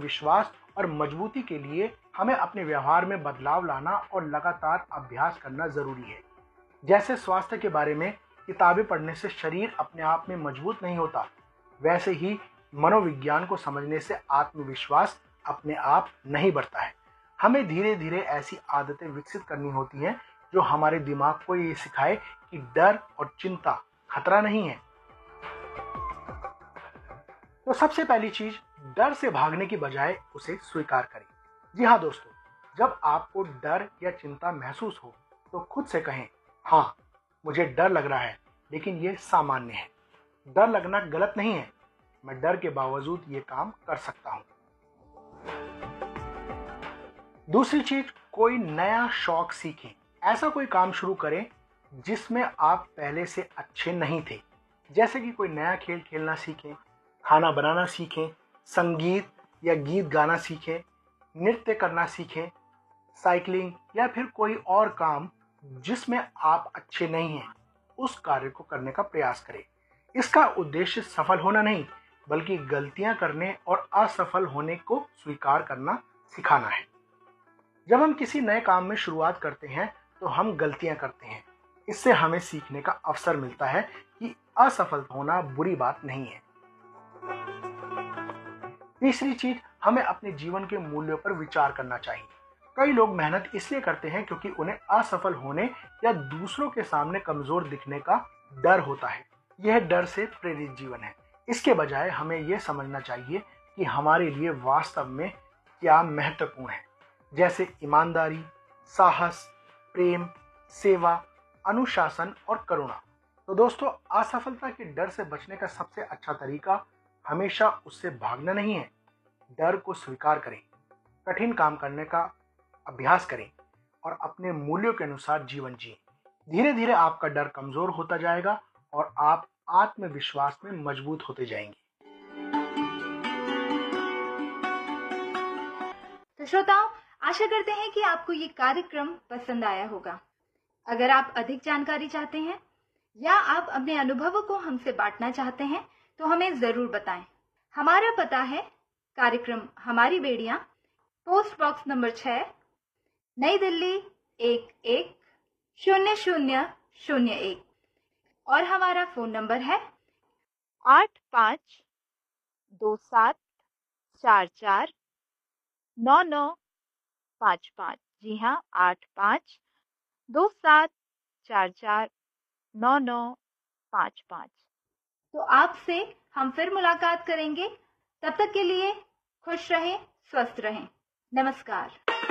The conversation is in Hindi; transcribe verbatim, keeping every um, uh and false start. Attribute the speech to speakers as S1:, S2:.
S1: आत्मविश्वास और मजबूती के लिए हमें अपने व्यवहार में बदलाव लाना और लगातार अभ्यास करना जरूरी है। जैसे स्वास्थ्य के बारे में किताबें पढ़ने से शरीर अपने आप में मजबूत नहीं होता, वैसे ही मनोविज्ञान को समझने से आत्मविश्वास अपने आप नहीं बढ़ता है। हमें धीरे धीरे ऐसी आदतें विकसित करनी होती हैं जो हमारे दिमाग को ये सिखाए कि डर और चिंता खतरा नहीं है। तो सबसे पहली चीज, डर से भागने की बजाय उसे स्वीकार करें। जी हाँ दोस्तों, जब आपको डर या चिंता महसूस हो तो खुद से कहें, हाँ मुझे डर लग रहा है, लेकिन ये सामान्य है। डर लगना गलत नहीं है, मैं डर के बावजूद ये काम कर सकता हूं। दूसरी चीज, कोई नया शौक सीखें। ऐसा कोई काम शुरू करें जिसमें आप पहले से अच्छे नहीं थे, जैसे कि कोई नया खेल खेलना सीखें, खाना बनाना सीखें, संगीत या गीत गाना सीखें, नृत्य करना सीखें, साइकिलिंग या फिर कोई और काम जिसमें आप अच्छे नहीं हैं, उस कार्य को करने का प्रयास करें। इसका उद्देश्य सफल होना नहीं, बल्कि गलतियां करने और असफल होने को स्वीकार करना सिखाना है। जब हम किसी नए काम में शुरुआत करते हैं तो हम गलतियां करते हैं। इससे हमें सीखने का अवसर मिलता है कि असफल होना बुरी बात नहीं है। तीसरी चीज, हमें अपने जीवन के मूल्यों पर विचार करना चाहिए। कई लोग मेहनत इसलिए करते हैं क्योंकि उन्हें असफल होने या दूसरों के सामने कमजोर दिखने का डर होता है। यह डर से प्रेरित जीवन है। इसके बजाय हमें यह समझना चाहिए कि हमारे लिए वास्तव में क्या महत्वपूर्ण है, जैसे ईमानदारी, साहस, प्रेम, सेवा, अनुशासन और करुणा। तो दोस्तों, असफलता के डर से बचने का सबसे अच्छा तरीका हमेशा उससे भागना नहीं है। डर को स्वीकार करें, कठिन काम करने का अभ्यास करें और अपने मूल्यों के अनुसार जीवन जिएं। धीरे धीरे आपका डर कमजोर होता जाएगा और आप आत्मविश्वास में मजबूत होते जाएंगे।
S2: तो श्रोताओं, आशा करते हैं कि आपको ये कार्यक्रम पसंद आया होगा। अगर आप अधिक जानकारी चाहते हैं या आप अपने अनुभवों को हमसे बांटना चाहते हैं तो हमें जरूर बताएं। हमारा पता है कार्यक्रम हमारी बेड़ियां, पोस्ट बॉक्स नंबर छह, नई दिल्ली एक एक शून्य शून्य शून्य एक, और हमारा फोन नंबर है
S3: आठ पाँच दो सात चार चार नौ नौ पाँच पाँच। जी हाँ, आठ पाँच दो सात चार चार नौ नौ पाँच पाँच।
S2: तो आपसे हम फिर मुलाकात करेंगे। तब तक के लिए खुश रहें, स्वस्थ रहें। नमस्कार।